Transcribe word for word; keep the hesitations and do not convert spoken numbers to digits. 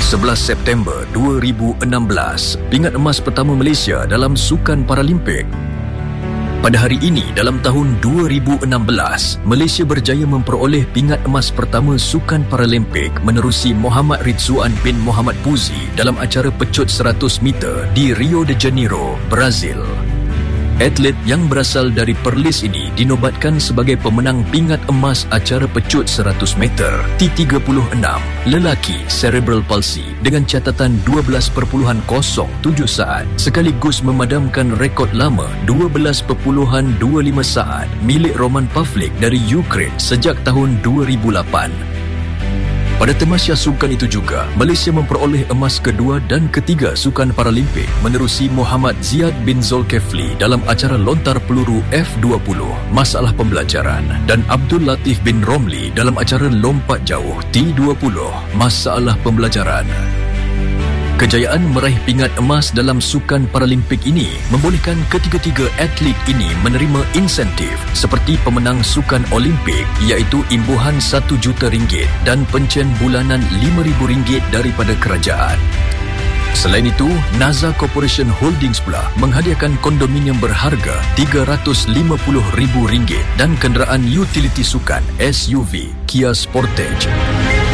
sebelas September dua ribu enam belas, pingat emas pertama Malaysia dalam Sukan Paralimpik. Pada hari ini, dalam tahun dua ribu enam belas, Malaysia berjaya memperoleh pingat emas pertama Sukan Paralimpik menerusi Muhammad Ridzuan bin Muhammad Puzi dalam acara pecut seratus meter di Rio de Janeiro, Brazil. Atlet yang berasal dari Perlis ini dinobatkan sebagai pemenang pingat emas acara pecut seratus meter T tiga puluh enam lelaki cerebral palsy dengan catatan dua belas perpuluhan kosong tujuh saat, sekaligus memadamkan rekod lama dua belas perpuluhan dua lima saat milik Roman Pavlik dari Ukraine sejak tahun dua ribu lapan. Pada Tamasya Sukan itu juga, Malaysia memperoleh emas kedua dan ketiga Sukan Paralimpik menerusi Muhammad Ziad bin Zulkifli dalam acara lontar peluru F dua puluh masalah pembelajaran dan Abdul Latif bin Romli dalam acara lompat jauh T dua puluh masalah pembelajaran. Kejayaan meraih pingat emas dalam Sukan Paralimpik ini membolehkan ketiga-tiga atlet ini menerima insentif seperti pemenang Sukan Olimpik iaitu imbuhan satu juta ringgit dan pencen bulanan lima ribu ringgit daripada kerajaan. Selain itu, Naza Corporation Holdings pula menghadiahkan kondominium berharga tiga ratus lima puluh ribu ringgit dan kenderaan utility sukan S U V Kia Sportage.